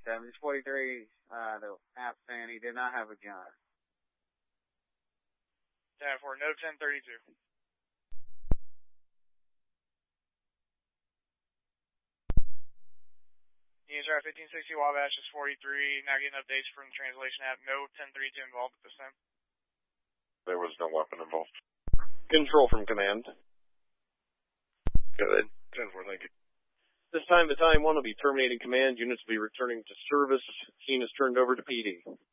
1037. It's 43, the app saying he did not have a gun. 10-4, no 1032. User 1560 Wabash is 43, now getting updates from the translation app. No 1032 involved at this time. There was no weapon involved. Control from command. Good. 10-4, thank you. This time, Battalion 1 will be terminating command. Units will be returning to service. Scene is turned over to PD.